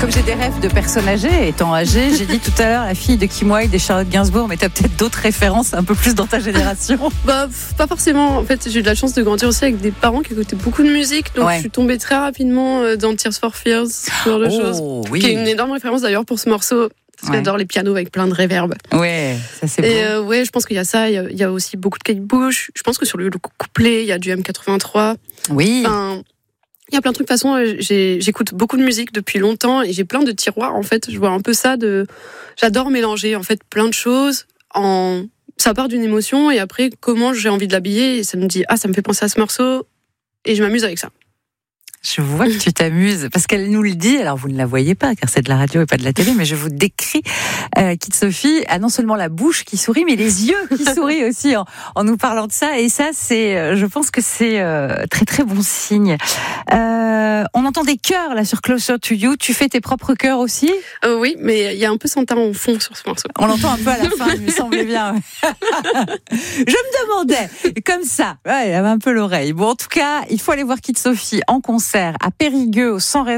Comme j'ai des rêves de personnes âgées, étant âgée, j'ai dit tout à l'heure la fille de Kim Wilde et Charlotte Gainsbourg, mais t'as peut-être d'autres références un peu plus dans ta génération. Pas forcément. En fait, j'ai eu de la chance de grandir aussi avec des parents qui écoutaient beaucoup de musique, donc je suis tombée très rapidement dans Tears for Fears, ce genre de choses. Oui. Qui est une énorme référence d'ailleurs pour ce morceau. Parce que j'adore les pianos avec plein de réverb. Ouais, ça c'est beau. Et je pense qu'il y a ça. Il y a aussi beaucoup de Kate Bush. Je pense que sur le couplet, il y a du M83. Oui. Enfin, il y a plein de trucs. De toute façon, j'écoute beaucoup de musique depuis longtemps et j'ai plein de tiroirs. En fait, je vois un peu ça. J'adore mélanger en fait plein de choses. Ça part d'une émotion et après comment j'ai envie de l'habiller. Et ça me dit ça me fait penser à ce morceau et je m'amuse avec ça. Je vois que tu t'amuses, parce qu'elle nous le dit, alors vous ne la voyez pas, car c'est de la radio et pas de la télé, mais je vous décris Kit Sophie a non seulement la bouche qui sourit, mais les yeux qui sourient aussi en nous parlant de ça, et ça, je pense que c'est très très bon signe. On entend des chœurs là sur Closer to You, tu fais tes propres chœurs aussi ? Oui, mais il y a un peu Santa en fond sur ce morceau. On l'entend un peu à la fin, il me semblait bien. Je me demandais, comme ça, elle avait un peu l'oreille. Bon, en tout cas, il faut aller voir Kit Sophie en concert à Périgueux, au Sans Raison.